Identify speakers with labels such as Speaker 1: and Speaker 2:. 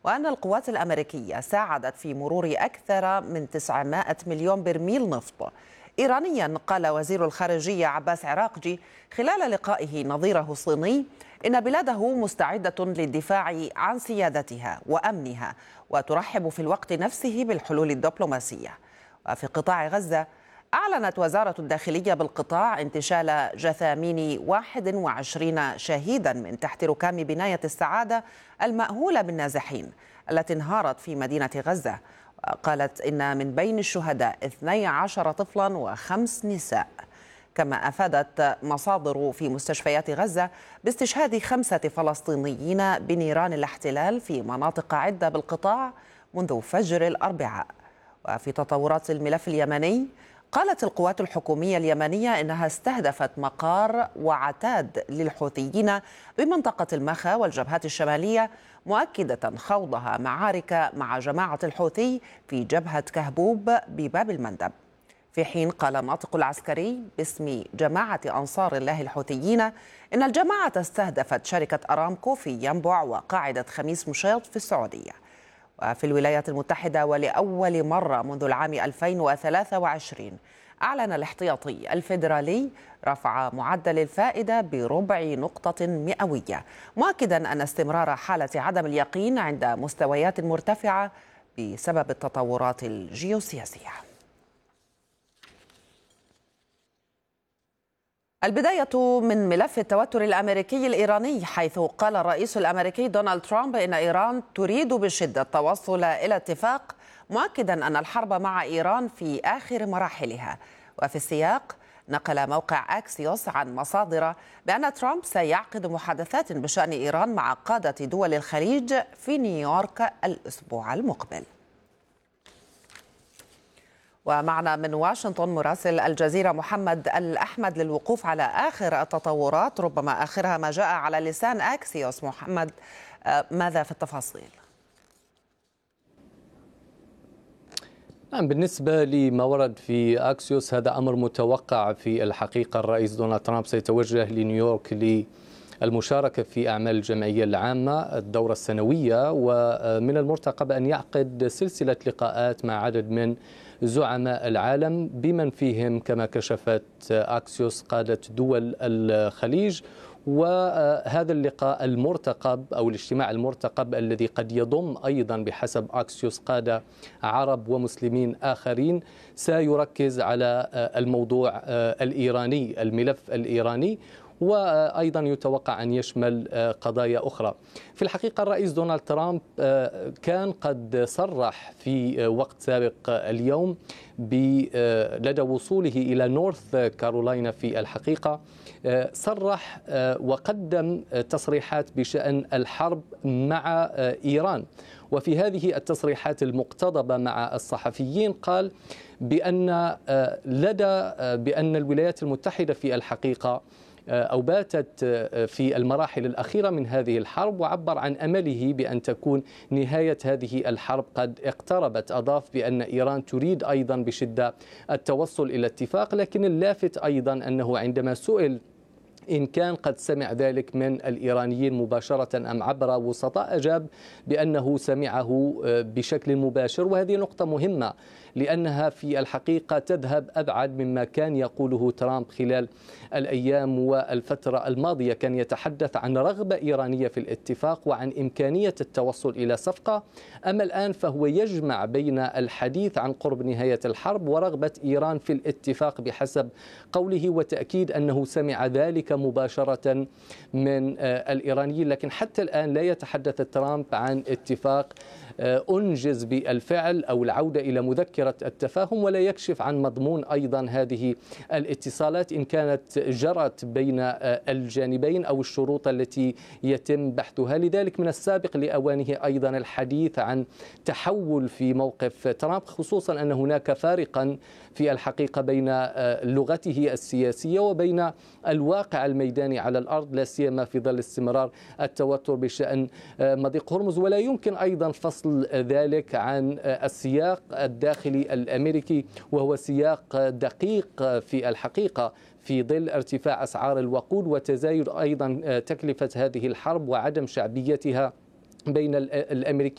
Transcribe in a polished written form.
Speaker 1: وأن القوات الأمريكية ساعدت في مرور أكثر من 900 مليون برميل نفط. إيرانيا قال وزير الخارجية عباس عراقجي خلال لقائه نظيره الصيني إن بلاده مستعدة للدفاع عن سيادتها وأمنها، وترحب في الوقت نفسه بالحلول الدبلوماسية. وفي قطاع غزة، أعلنت وزارة الداخلية بالقطاع انتشال جثامين 21 شهيدا من تحت ركام بناية السعادة المأهولة بالنازحين التي انهارت في مدينة غزة. قالت إن من بين الشهداء 12 طفلا و5 نساء. كما أفادت مصادر في مستشفيات غزة باستشهاد 5 فلسطينيين بنيران الاحتلال في مناطق عدة بالقطاع منذ فجر الأربعاء. وفي تطورات الملف اليمني، قالت القوات الحكومية اليمنية إنها استهدفت مقار وعتاد للحوثيين بمنطقة المخا والجبهات الشمالية، مؤكدة خوضها معارك مع جماعة الحوثي في جبهة كهبوب بباب المندب. في حين قال الناطق العسكري باسم جماعة أنصار الله الحوثيين إن الجماعة استهدفت شركة أرامكو في ينبع وقاعدة خميس مشيط في السعودية. وفي الولايات المتحدة، ولأول مرة منذ العام 2023، أعلن الاحتياطي الفيدرالي رفع معدل الفائدة بربع نقطة مئوية، مؤكدا أن استمرار حالة عدم اليقين عند مستويات مرتفعة بسبب التطورات الجيوسياسية. البداية من ملف التوتر الأمريكي الإيراني، حيث قال الرئيس الأمريكي دونالد ترامب إن إيران تريد بشدة التوصل إلى اتفاق، مؤكدا أن الحرب مع إيران في آخر مراحلها. وفي السياق، نقل موقع أكسيوس عن مصادر بأن ترامب سيعقد محادثات بشأن إيران مع قادة دول الخليج في نيويورك الأسبوع المقبل. ومعنا من واشنطن مراسل الجزيرة محمد الأحمد للوقوف على آخر التطورات، ربما آخرها ما جاء على لسان أكسيوس. محمد، ماذا في التفاصيل؟
Speaker 2: نعم، بالنسبة لما ورد في أكسيوس هذا أمر متوقع. في الحقيقة الرئيس دونالد ترامب سيتوجه لنيويورك للمشاركة في أعمال الجمعية العامة الدورة السنوية، ومن المرتقب أن يعقد سلسلة لقاءات مع عدد من زعماء العالم بمن فيهم كما كشفت أكسيوس قادة دول الخليج. وهذا اللقاء المرتقب أو الاجتماع المرتقب الذي قد يضم أيضا بحسب أكسيوس قادة عرب ومسلمين آخرين سيركز على الموضوع الإيراني، الملف الإيراني، وأيضا يتوقع أن يشمل قضايا أخرى. في الحقيقة الرئيس دونالد ترامب كان قد صرح في وقت سابق اليوم لدى وصوله إلى نورث كارولاينا، في الحقيقة صرح وقدم تصريحات بشأن الحرب مع إيران. وفي هذه التصريحات المقتضبة مع الصحفيين قال بأن الولايات المتحدة في الحقيقة أو باتت في المراحل الأخيرة من هذه الحرب، وعبر عن أمله بأن تكون نهاية هذه الحرب قد اقتربت. أضاف بأن إيران تريد أيضا بشدة التوصل إلى اتفاق، لكن اللافت أيضا أنه عندما سئل إن كان قد سمع ذلك من الإيرانيين مباشرة أم عبر وسطاء، أجاب بأنه سمعه بشكل مباشر. وهذه نقطة مهمة لأنها في الحقيقة تذهب أبعد مما كان يقوله ترامب خلال الأيام والفترة الماضية. كان يتحدث عن رغبة إيرانية في الاتفاق وعن إمكانية التوصل إلى صفقة، أما الآن فهو يجمع بين الحديث عن قرب نهاية الحرب ورغبة إيران في الاتفاق بحسب قوله، وتأكيد أنه سمع ذلك مباشرة من الإيرانيين. لكن حتى الآن لا يتحدث ترامب عن اتفاق أنجز بالفعل أو العودة إلى مذكرة التفاهم، ولا يكشف عن مضمون أيضا هذه الاتصالات إن كانت جرت بين الجانبين أو الشروط التي يتم بحثها. لذلك من السابق لأوانه أيضا الحديث عن تحول في موقف ترامب، خصوصا أن هناك فارقا في الحقيقة بين لغته السياسية وبين الواقع الميداني على الأرض، لا سيما في ظل استمرار التوتر بشأن مضيق هرمز. ولا يمكن أيضا فصل ذلك عن السياق الداخلي الأمريكي، وهو سياق دقيق في الحقيقة في ظل ارتفاع أسعار الوقود وتزايد أيضا تكلفة هذه الحرب وعدم شعبيتها بين الأمريكيين.